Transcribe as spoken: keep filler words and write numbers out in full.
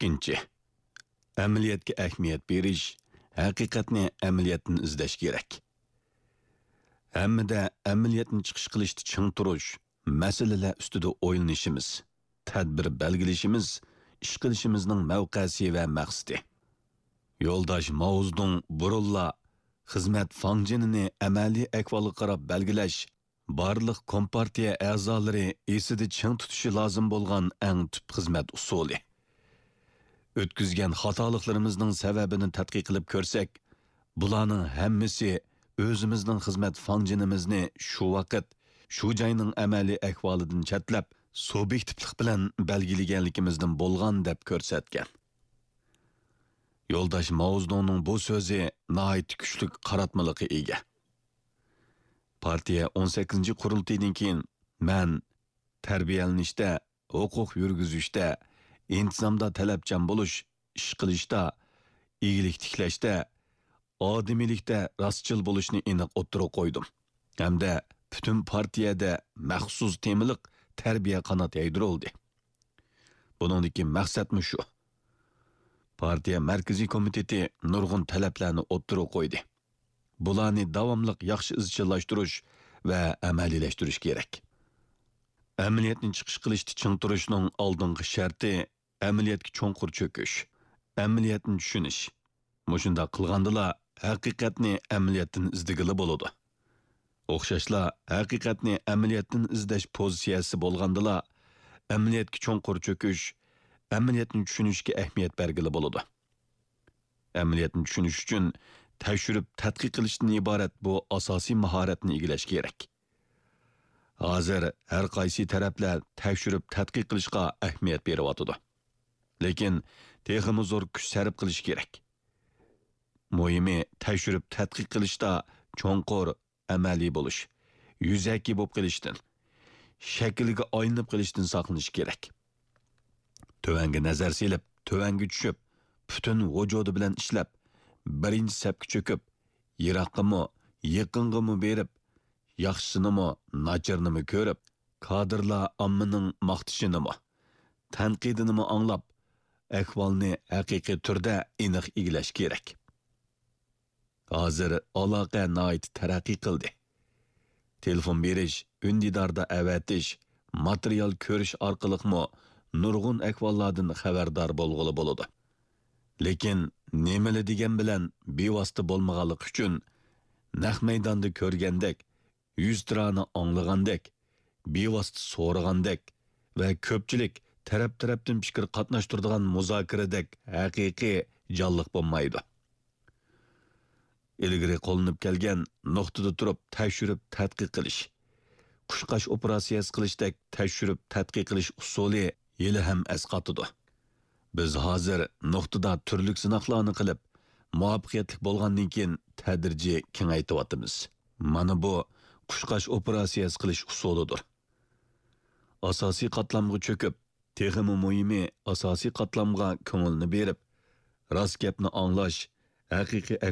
ikkinchi, amaliyotga ahamiyat berish, haqiqatni amaliyotdan izlash kerak. Hammada amaliyotni chiqish qilishda ching turish, masalalar ustida o'ylanishimiz, tadbir belgilashimiz, ish qilishimizning mavqesi va maqsadi. Yo'ldosh Maozdun burulla xizmat fanjinini amaliy ahvolga qarab belgilash, barliq kompartiya a'zolari esida ching tutishi lozim bo'lgan eng tub xizmat usuli. O'tkazgan xatoliklarımızning sababini tadqiq qilib ko'rsak, bularning hammasi o'zimizning xizmat fanjinimizni shu vaqt, shu joyning amaliy ahvolidan chatlab, subyektivlik bilan belgilaganligimizdan bo'lgan deb ko'rsatgan. Yo'ldosh Maozdunning bu so'zi nihoyat kuchli qaratmalikka ega. Partiya o'n sakkizinchi qurultaydan keyin men tarbiyalanishda, huquq yurgizishda, intizomda talabchan bo'lish, ish qilishda, iyilik tiklashda, odimiylikda rostchil bo'lishni aniq o'ttirib qo'ydim. Hamda butun partiyada maxsus temiliq tarbiya qanot yaydirildi. Buningdagi maqsadmi shu? Partiya markaziy komiteti nurg'un talablarni o'ttirib qo'ydi. Bularni davomli yaxshi izchillashtirish va amaliylashtirish kerak. Amaliyotni chiqish qilishda ching turishning oldingi sharti amaliyotga cho'nqur cho'kish, amaliyotni tushunish. Mushunda qilgandila haqiqatni amaliyotdan izdigili bo'ladi. O'xshashla haqiqatni amaliyotdan izlash pozitsiyasi bo'lgandila amaliyotga cho'nqur cho'kish, amaliyotni tushunishga ahamiyat bergili bo'ladi. Amaliyotni tushunish uchun tekshirib tadqiq qilishdan iborat bu asosiy mahoratni egallash kerak. Hozir har qaysi taraflar tekshirib tadqiq qilishga ahamiyat beryapti. Lekin texmi zo'r kuch sarf qilish kerak. Muhimi tekshirib tadqiq qilishda cho'nqur amaliy bo'lish, yuzaki bo'lib qilishdan, shakliga aylanib qilishdan saqlanish kerak. Tövanga nazar selib, tövanga tushib, butun vujudi bilan ishlab, birinchi safga cho'kib, yiroqqami, yaqingimi berib, yaxshisinimi, nacharnimi ko'rib, kadrlar ommaning maqtishinimi, tanqidinimi anglab, ahvolni haqiqiy turda aniq egilash kerak. Hozir aloqa nihoyat taraqqiy qildi. Telefon berish, undidorda avatish, material ko'rish orqaliqmi nurg'un ahvollardan xabardor bo'lg'ili bo'ladi. Lekin nemali degan bilan bevosita bo'lmaganlik uchun naq maydonda ko'rgandek, yuz tirani anglagandek, bevosita so'ragandek va ko'pchilik taraf-tarafdan fikr qatnashtiradigan muzokiradek haqiqiy jonliq bo'lmaydi. Ilgari qo'llanib kelgan nuqtada turib tekshirib tadqiq qilish, qushqash operatsiyasi qilishdek tekshirib tadqiq qilish usuli yili ham asqatidi. Biz hozir nuqtada turli sinoqlarni qilib, muvaffaqiyatli bo'lgandan keyin tadrijiy kengaytiryapmiz. Mana bu qushqash operatsiyasi qilish usulidir. Asosiy qatlamga cho'kib, texmi muhimi asosiy qatlamga ko'ngilni berib, rost gapni anglash, haqiqiy